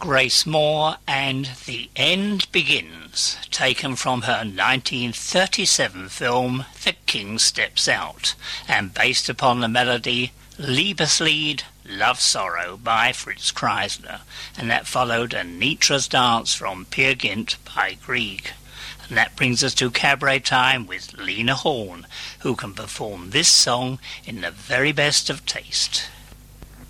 Grace Moore and The End Begins, taken from her 1937 film The King Steps Out, and based upon the melody Liebeslied, Love Sorrow by Fritz Kreisler, and that followed Anitra's Dance from Peer Gynt by Grieg. And that brings us to cabaret time with Lena Horne, who can perform this song in the very best of taste.